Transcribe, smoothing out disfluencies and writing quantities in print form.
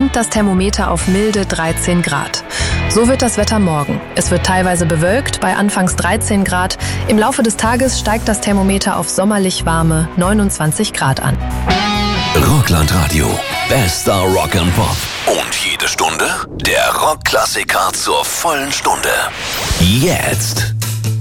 sinkt das Thermometer auf milde 13 Grad. So wird das Wetter morgen. Es wird teilweise bewölkt, bei anfangs 13 Grad. Im Laufe des Tages steigt das Thermometer auf sommerlich warme 29 Grad an. Rockland-Radio. Bester Rock and Pop. Und jede Stunde der Rockklassiker zur vollen Stunde. Jetzt.